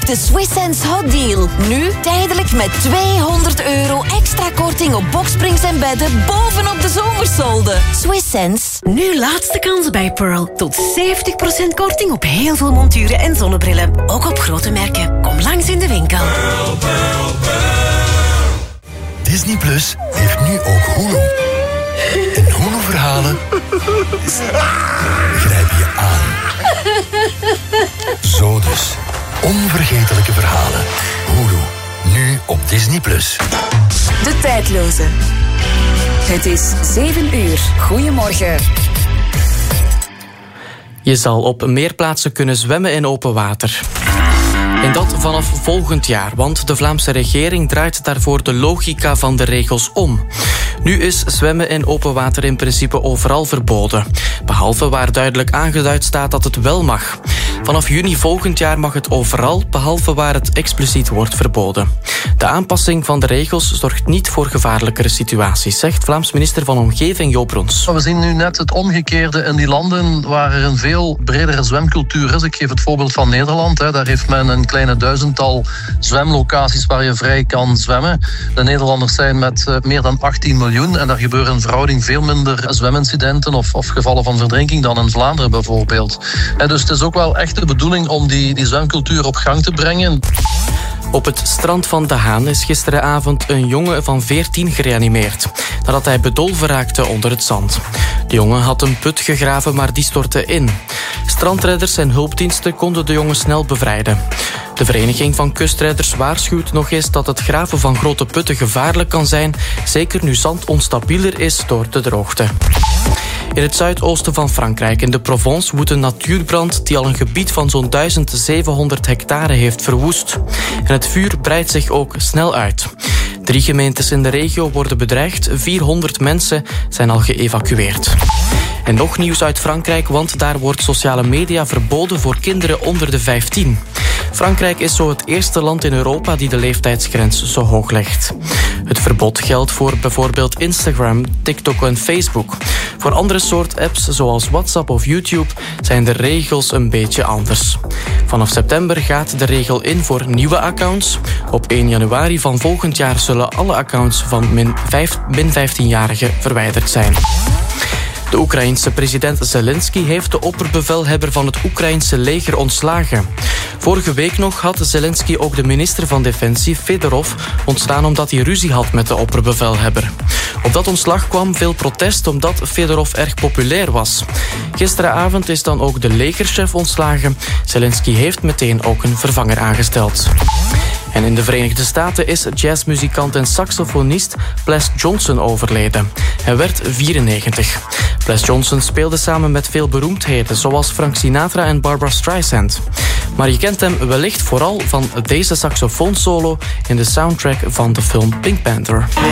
de Swiss Sense Hot Deal. Nu tijdelijk met €200 extra korting op boksprings en bedden bovenop de zomersolde. Swiss Sense. Nu laatste kans bij Pearl. Tot 70% korting op heel veel monturen en zonnebrillen. Ook op grote merken. Kom langs in de winkel. Pearl, Pearl, Pearl. Disney Plus heeft nu ook Hulu. En Hulu-verhalen grijpen je aan. Zo dus. Onvergetelijke verhalen. Hulu. Nu op Disney Plus. De tijdloze. Het is 7 uur. Goedemorgen. Je zal op meer plaatsen kunnen zwemmen in open water. En dat vanaf volgend jaar, want de Vlaamse regering draait daarvoor de logica van de regels om. Nu is zwemmen in open water in principe overal verboden. Behalve waar duidelijk aangeduid staat dat het wel mag. Vanaf juni volgend jaar mag het overal, behalve waar het expliciet wordt verboden. De aanpassing van de regels zorgt niet voor gevaarlijkere situaties, zegt Vlaams minister van Omgeving Joop Roens. We zien nu net het omgekeerde in die landen waar er een veel bredere zwemcultuur is. Ik geef het voorbeeld van Nederland. Daar heeft men een kleine 1000-tal zwemlocaties waar je vrij kan zwemmen. De Nederlanders zijn met meer dan 18 miljoen en daar gebeuren in verhouding veel minder zwemincidenten of gevallen van verdrinking dan in Vlaanderen bijvoorbeeld. Dus het is ook wel echt de bedoeling om die zwemcultuur op gang te brengen. Op het strand van De Haan is gisteravond een jongen van 14 gereanimeerd, nadat hij bedolven raakte onder het zand. De jongen had een put gegraven, maar die stortte in. Strandredders en hulpdiensten konden de jongen snel bevrijden. De Vereniging van Kustredders waarschuwt nog eens dat het graven van grote putten gevaarlijk kan zijn, zeker nu zand onstabieler is door de droogte. In het zuidoosten van Frankrijk, in de Provence, woedt een natuurbrand die al een gebied van zo'n 1700 hectare heeft verwoest. En het vuur breidt zich ook snel uit. 3 gemeentes in de regio worden bedreigd, 400 mensen zijn al geëvacueerd. En nog nieuws uit Frankrijk, want daar wordt sociale media verboden voor kinderen onder de 15. Frankrijk is zo het eerste land in Europa die de leeftijdsgrens zo hoog legt. Het verbod geldt voor bijvoorbeeld Instagram, TikTok en Facebook. Voor andere soort apps, zoals WhatsApp of YouTube, zijn de regels een beetje anders. Vanaf september gaat de regel in voor nieuwe accounts. Op 1 januari van volgend jaar zullen alle accounts van min 15-jarigen verwijderd zijn. De Oekraïense president Zelensky heeft de opperbevelhebber van het Oekraïense leger ontslagen. Vorige week nog had Zelensky ook de minister van Defensie, Fedorov, ontstaan omdat hij ruzie had met de opperbevelhebber. Op dat ontslag kwam veel protest omdat Fedorov erg populair was. Gisteravond is dan ook de legerchef ontslagen. Zelensky heeft meteen ook een vervanger aangesteld. En in de Verenigde Staten is jazzmuzikant en saxofonist Ples Johnson overleden. Hij werd 94. Ples Johnson speelde samen met veel beroemdheden, zoals Frank Sinatra en Barbra Streisand. Maar je kent hem wellicht vooral van deze saxofoonsolo in de soundtrack van de film Pink Panther.